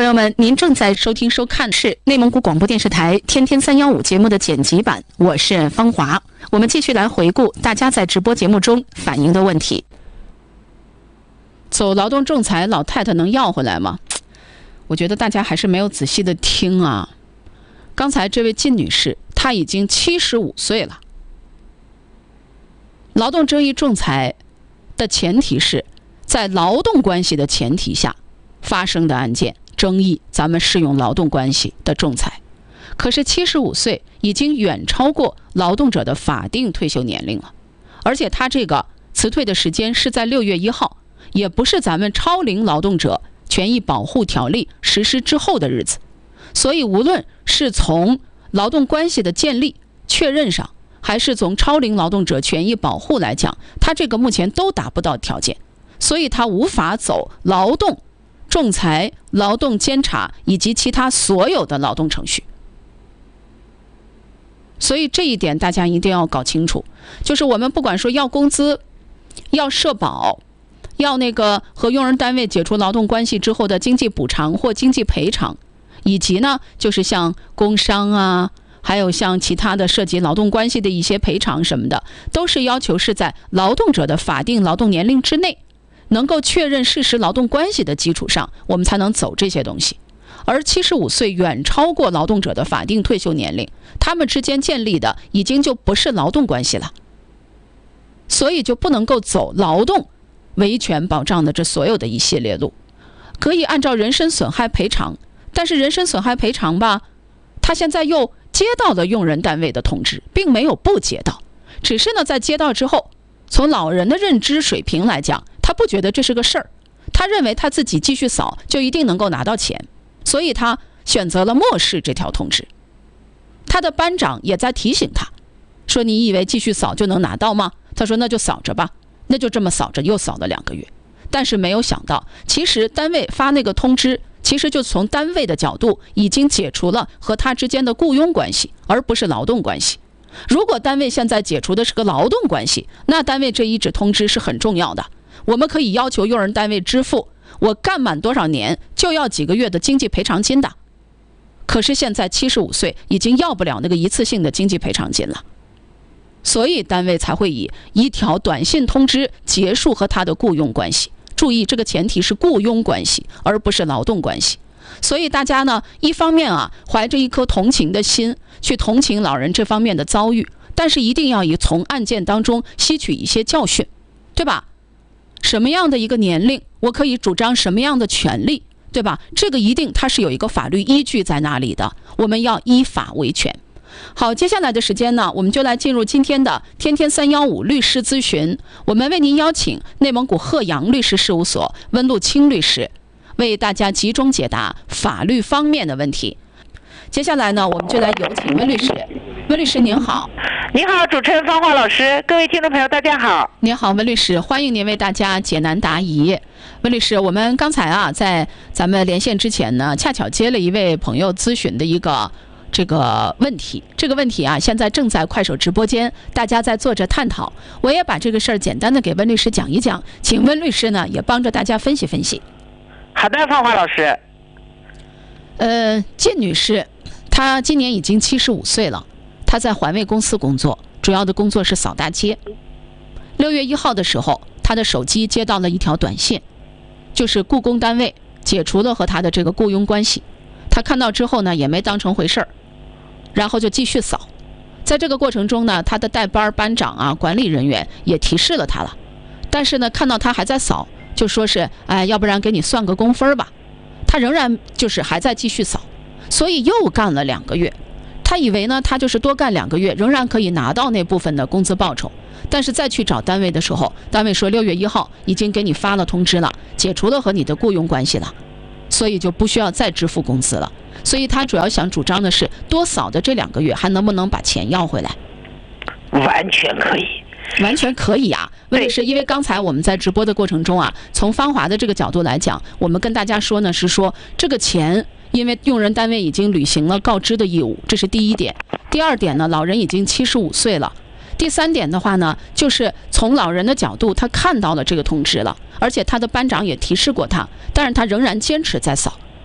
友们，您正在收听收看是内蒙古广播电视台天天315节目的剪辑版，我是方华。我们继续来回顾大家在直播节目中反映的问题。走劳动仲裁，老太太能要回来吗？我觉得大家还是没有仔细的听啊。刚才这位靳女士，她已经75岁了。劳动争议仲裁的前提是在劳动关系的前提下发生的案件争议，咱们适用劳动关系的仲裁。可是75岁已经远超过劳动者的法定退休年龄了，而且他这个辞退的时间是在6月1号，也不是咱们超龄劳动者权益保护条例实施之后的日子。所以无论是从劳动关系的建立确认上，还是从超龄劳动者权益保护来讲，他这个目前都达不到条件，所以他无法走劳动仲裁、劳动监察以及其他所有的劳动程序。所以这一点大家一定要搞清楚，就是我们不管说要工资、要社保、要那个和用人单位解除劳动关系之后的经济补偿或经济赔偿，以及呢就是像工伤啊，还有像其他的涉及劳动关系的一些赔偿什么的，都是要求是在劳动者的法定劳动年龄之内，能够确认事实劳动关系的基础上，我们才能走这些东西。而75岁远超过劳动者的法定退休年龄，他们之间建立的已经就不是劳动关系了，所以就不能够走劳动维权保障的这所有的一系列路。可以按照人身损害赔偿，但是人身损害赔偿吧，他现在又接到了用人单位的通知，并没有不接到，只是呢在接到之后，从老人的认知水平来讲，他不觉得这是个事儿，他认为他自己继续扫就一定能够拿到钱，所以他选择了漠视这条通知。他的班长也在提醒他说，你以为继续扫就能拿到吗？他说那就扫着吧，那就这么扫着，又扫了2个月。但是没有想到，其实单位发那个通知，其实就从单位的角度已经解除了和他之间的雇佣关系，而不是劳动关系。如果单位现在解除的是个劳动关系，那单位这一纸通知是很重要的，我们可以要求用人单位支付我干满多少年就要几个月的经济赔偿金的。可是现在75岁已经要不了那个一次性的经济赔偿金了，所以单位才会以一条短信通知结束和他的雇佣关系。注意，这个前提是雇佣关系，而不是劳动关系。所以大家呢，一方面啊，怀着一颗同情的心去同情老人这方面的遭遇，但是一定要从案件当中吸取一些教训，对吧？什么样的一个年龄，我可以主张什么样的权利，对吧？这个一定它是有一个法律依据在那里的，我们要依法维权。好，接下来的时间呢，我们就来进入今天的天天315律师咨询。我们为您邀请内蒙古鹤阳律师事务所温路清律师为大家集中解答法律方面的问题。接下来呢，我们就来有请温律师。温律师您好。 你好，主持人方华老师，各位听众朋友大家好。 您好，温律师，欢迎您为大家解难答疑。温律师，我们刚才啊在咱们连线之前呢，恰巧接了一位朋友咨询的一个这个问题，这个问题啊，现在正在快手直播间，大家在做着探讨。我也把这个事儿简单的给温律师讲一讲，请温律师呢也帮着大家分析分析。 好的，方华老师。 靳女士，她今年已经75岁了，她在环卫公司工作，主要的工作是扫大街。6月1号的时候，她的手机接到了一条短信，就是雇工单位解除了和她的这个雇佣关系。他看到之后呢，也没当成回事儿，然后就继续扫。在这个过程中呢，他的带班班长啊、管理人员也提示了他了，但是呢，看到他还在扫，就说是要不然给你算个工分吧。他仍然就是还在继续扫，所以又干了2个月。他以为呢，他就是多干2个月，仍然可以拿到那部分的工资报酬。但是再去找单位的时候，单位说6月1号已经给你发了通知了，解除了和你的雇佣关系了。所以就不需要再支付工资了。所以他主要想主张的是多扫的这2个月还能不能把钱要回来。 完全可以， 完全可以啊。问题是因为刚才我们在直播的过程中啊，从芳华的这个角度来讲，我们跟大家说呢是说这个钱因为用人单位已经履行了告知的义务，这是第一点。第二点呢，老人已经75岁了。第三点的话呢，就是从老人的角度，他看到了这个通知了，而且他的班长也提示过他，但是他仍然坚持在扫。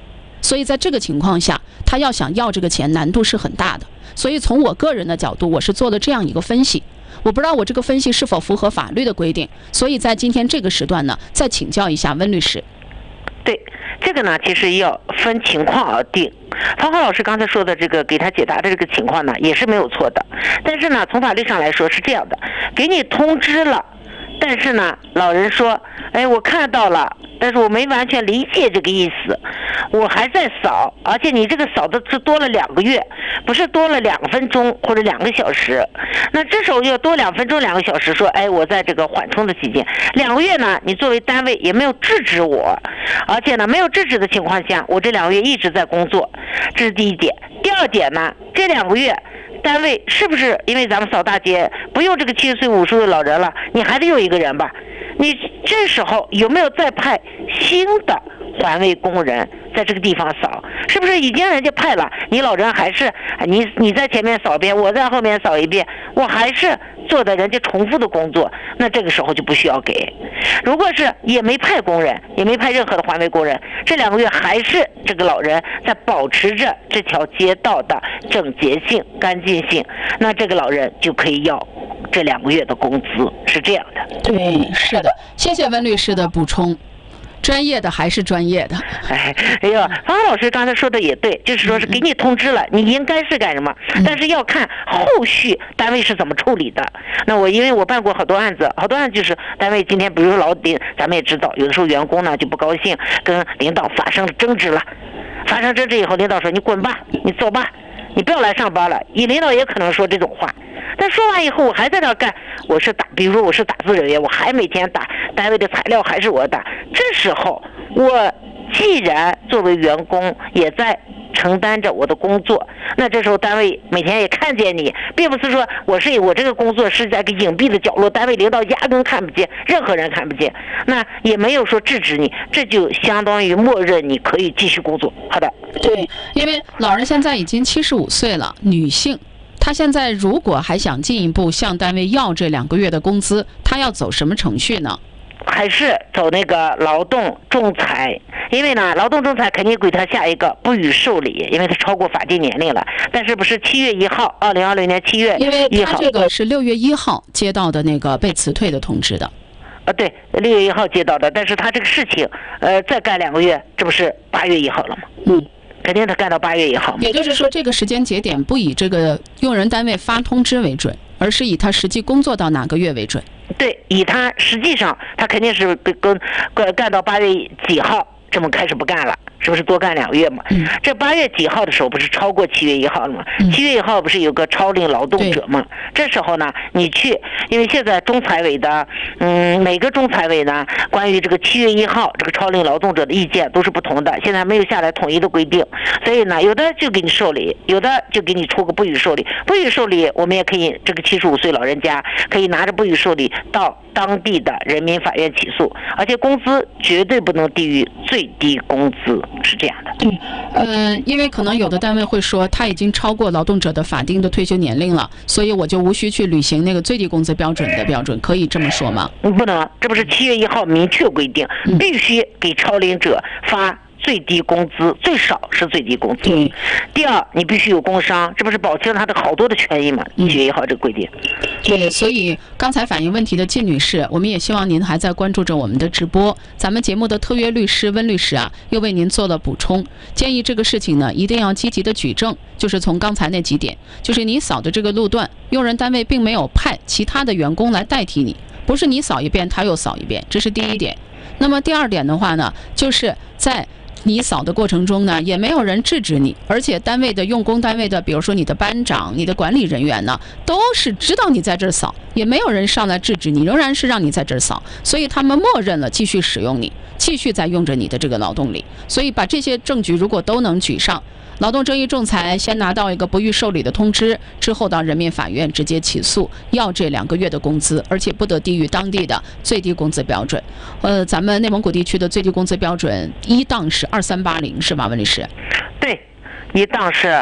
所以在这个情况下，他要想要这个钱难度是很大的。所以从我个人的角度，我是做了这样一个分析。我不知道我这个分析是否符合法律的规定，所以在今天这个时段呢，再请教一下温律师。 对，这个呢，其实要分情况而定。芳华老师刚才说的这个给他解答的这个情况呢，也是没有错的。但是呢，从法律上来说是这样的，给你通知了，但是呢，老人说，哎，我看到了，但是我没完全理解这个意思，我还在扫，而且你这个扫的是多了2个月，不是多了2分钟或者2个小时。那这时候要多2分钟2个小时，说，哎，我在这个缓冲的期间，2个月呢，你作为单位也没有制止我，而且呢，没有制止的情况下，我这2个月一直在工作，这是第一点。第二点呢，这2个月。单位是不是因为咱们扫大街不用这个70岁50岁的老人了，你还得有一个人吧？你这时候有没有再派新的环卫工人在这个地方扫？是不是已经人家派了，你老人还是你在前面扫一遍，我在后面扫一遍，我还是做的人家重复的工作，那这个时候就不需要给。如果是也没派工人，也没派任何的环卫工人，这2个月还是这个老人在保持着这条街道的整洁性、干净性，那这个老人就可以要这2个月的工资，是这样的。 对，是的，谢谢温律师的补充。专业的还是专业的。 哎呀，方老师刚才说的也对，就是说是给你通知了，你应该是干什么，但是要看后续单位是怎么处理的。那因为我办过好多案子就是单位今天比如说老顶，咱们也知道，有的时候员工呢就不高兴，跟领导发生了争执了，发生争执以后，领导说你滚吧，你走吧，你不要来上班了。领导也可能说这种话。但说完以后，我还在那干，比如说我是打字人员，我还每天打单位的材料，还是我打。这时候，我既然作为员工也在承担着我的工作，那这时候单位每天也看见你，并不是说我这个工作是在个隐蔽的角落，单位领导压根看不见，任何人看不见，那也没有说制止你，这就相当于默认你可以继续工作。好的， 对，因为老人现在已经75岁了，女性。他现在如果还想进一步向单位要这2个月的工资，他要走什么程序呢？ 还是走那个劳动仲裁，因为呢，劳动仲裁肯定给他下一个不予受理，因为他超过法定年龄了。但是不是7月1号，2020年7月1号， 因为他这个是6月1号接到的那个被辞退的通知的。 对，6月1号接到的，但是他这个事情，再干2个月，这不是8月1号了吗？肯定他干到8月1号。 也就是说，这个时间节点不以这个用人单位发通知为准，而是以他实际工作到哪个月为准。 对，以他实际上他肯定是干到8月几号，这么开始不干了，是不是多干2个月嘛？这8月几号的时候不是超过7月1号了吗？7月1号不是有个超龄劳动者吗？这时候呢，你去，因为现在中财委的，每个中财委呢，关于这个7月1号这个超龄劳动者的意见都是不同的，现在没有下来统一的规定，所以呢，有的就给你受理，有的就给你出个不予受理。不予受理，我们也可以，这个75岁老人家可以拿着不予受理到当地的人民法院起诉，而且工资绝对不能低于最低工资，是这样的。 因为可能有的单位会说他已经超过劳动者的法定的退休年龄了，所以我就无需去履行那个最低工资标准的标准，可以这么说吗？ 不能，这不是7月1号明确规定，必须给超龄者发最低工资，最少是最低工资。第二，你必须有工伤，这不是保证他的好多的权益吗？7月1号这个规定。 对，所以刚才反映问题的靳女士，我们也希望您还在关注着我们的直播。咱们节目的特约律师温律师啊，又为您做了补充，建议这个事情呢，一定要积极的举证，就是从刚才那几点，就是你扫的这个路段，用人单位并没有派其他的员工来代替你，不是你扫一遍他又扫一遍，这是第一点。那么第二点的话呢，就是在你扫的过程中呢，也没有人制止你，而且单位的用工单位的，比如说你的班长、你的管理人员呢，都是知道你在这儿扫，也没有人上来制止你，仍然是让你在这儿扫，所以他们默认了继续使用你，继续在用着你的这个劳动力。所以把这些证据如果都能举上，劳动争议仲裁先拿到一个不予受理的通知，之后到人民法院直接起诉，要这2个月的工资，而且不得低于当地的最低工资标准。咱们内蒙古地区的最低工资标准1档是2380，是吧，温律师？ 对，1档是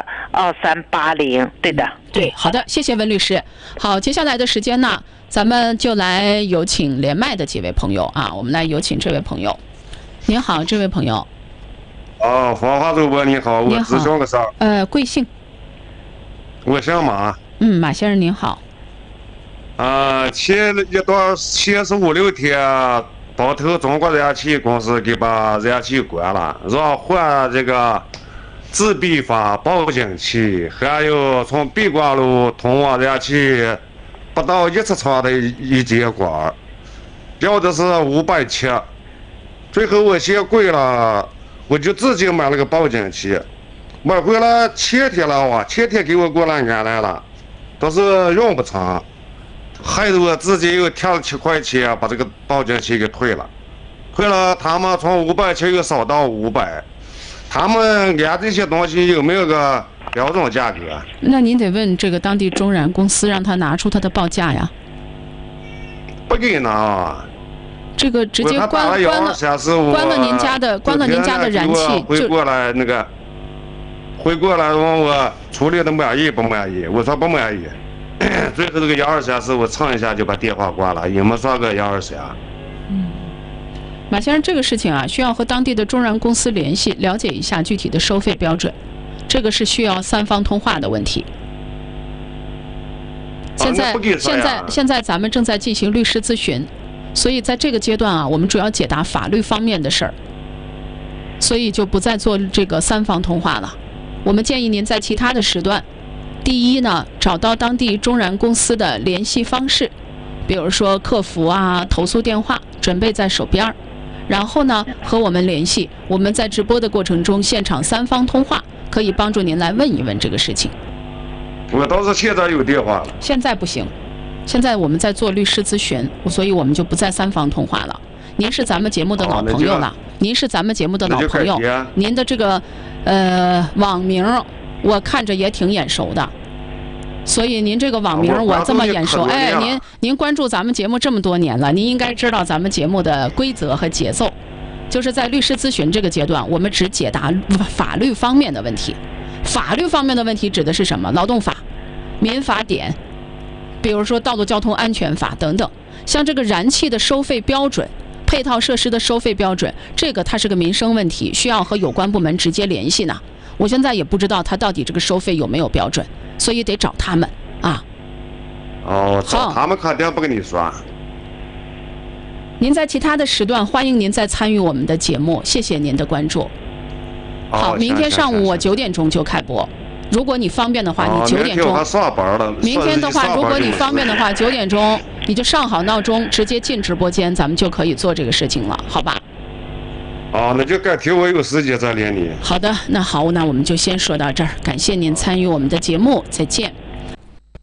2380，对的。 对，好的，谢谢温律师。好，接下来的时间呢，咱们就来有请连麦的几位朋友啊，我们来有请这位朋友。您好，这位朋友。 哦，芳华主播你好，我咨询个事儿。 贵姓？ 我姓马。 马先生您好。 前一段前是5、6天，包头中国燃气公司给把燃气关了，让换这个自闭法报警器，还有从闭关路通往燃气不到1尺长的一节管，要的是570。最后我嫌贵了，我就自己买了个报警器，买回来前天了哇，前天给我过来安来了，但是用不成，害得我自己又添了7块钱把这个报警器给退了，他们从570又烧到500，他们按这些东西有没有个标准价格？ 那您得问这个当地中燃公司，让他拿出他的报价呀。 不给拿。 这个直接关了您家的燃气， 回过来问我处理的满意不满意？我说不满意。最后这个123我蹭一下就把电话挂了，也没算个123。 马先生，这个事情啊，需要和当地的中燃公司联系，了解一下具体的收费标准。这个是需要3方通话的问题。现在咱们正在进行律师咨询。所以在这个阶段啊，我们主要解答法律方面的事儿，所以就不再做这个3方通话了。我们建议您在其他的时段，第一呢，找到当地中燃公司的联系方式，比如说客服啊、投诉电话，准备在手边儿。然后呢，和我们联系，我们在直播的过程中，现场3方通话，可以帮助您来问一问这个事情。 我倒是现在有电话了。 现在不行。现在我们在做律师咨询，所以我们就不再3方通话了。您是咱们节目的老朋友了，您是咱们节目的老朋友，您的这个网名我看着也挺眼熟的，所以您这个网名我这么眼熟，哎，您关注咱们节目这么多年了，您应该知道咱们节目的规则和节奏。就是在律师咨询这个阶段，我们只解答法律方面的问题。法律方面的问题指的是什么？劳动法、民法典。比如说道路交通安全法等等，像这个燃气的收费标准、配套设施的收费标准，这个它是个民生问题，需要和有关部门直接联系呢。我现在也不知道它到底这个收费有没有标准，所以得找他们啊。 找他们肯定不跟你说。 您在其他的时段，欢迎您再参与我们的节目，谢谢您的关注。好，明天上午我9点钟就开播。如果你方便的话，你9点钟。明天的话，如果你方便的话，9点钟你就上好闹钟，直接进直播间，咱们就可以做这个事情了，好吧？ 那就改天我有时间再连你。 好的，那好，那我们就先说到这儿，感谢您参与我们的节目，再见。